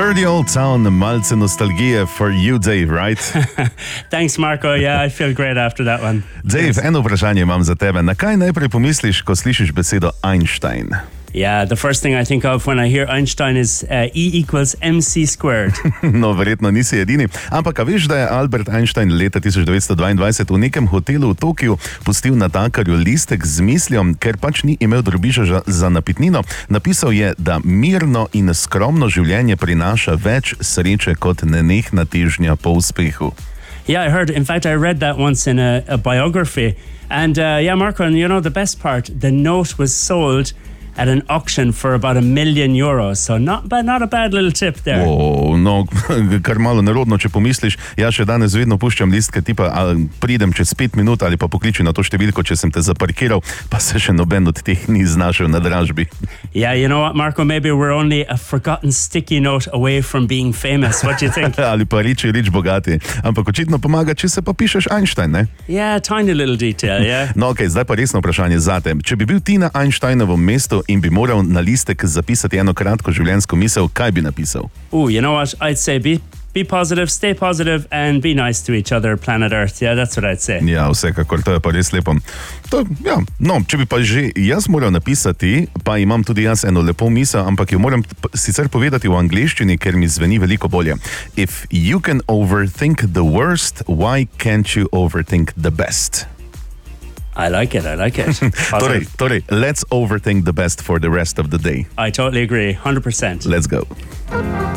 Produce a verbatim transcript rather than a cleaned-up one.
Dirty Old Town, malce nostalgije for you, Dave, right? Thanks, Marco. Yeah, I feel great after that one. Dave, yes. Eno vprašanje imam za tebe. Na kaj najprej pomisliš, ko slišiš besedo Einstein? Yeah, the first thing I think of when I hear Einstein is uh, E equals mc squared. No, verjetno nisi edini. Ampak a veš, da je Albert Einstein leta tisoč devetsto dvaindvajset v nekem hotelu v Tokiu pustil natakarju listek z mislijo, ker pač ni imel drobiža za napitnino. Napisal je, da mirno in skromno življenje prinaša več sreče kot nenehna težnja po uspehu. Yeah, I heard, in fact, I read that once in a, a biography. And uh, yeah, Marco, and you know, the best part, the note was sold at an auction for about a million euros. So not bad, not a bad little tip there. Oh, no, kar malo nerodno, če pomisliš. Ja še danes vedno puščam listke tipa, pridem čez pet minut ali pa pokliči na to številko, če sem te zaparkiral, pa se še noben od teh ni znašel na dražbi. Yeah, you know what, Marco, maybe we're only a forgotten sticky note away from being famous. What do you think? Ali pa riči, rič bogati. Ampak očitno pomaga, če se pa pišeš Einstein, ne? Yeah, tiny little detail, yeah. No, okej, okay, zdaj pa resno vprašanje zate. Če bi bil ti na Einsteinovom mestu in bi moral na listek zapisati eno kratko življenjsko misel, kaj bi napisal? Oh, you know what? I'd say be, be positive, stay positive and be nice to each other, planet Earth. Yeah, that's what I'd say. Ja, vsekakor, to je pa res lepo. To, ja, no, če bi pa že jaz moral napisati, pa imam tudi jaz eno lepo misel, ampak jo moram sicer povedati v angleščini, ker mi zveni veliko bolje. If you can overthink the worst, why can't you overthink the best? I like it, I like it. torej, torej, let's overthink the best for the rest of the day. I totally agree, one hundred percent. Let's go.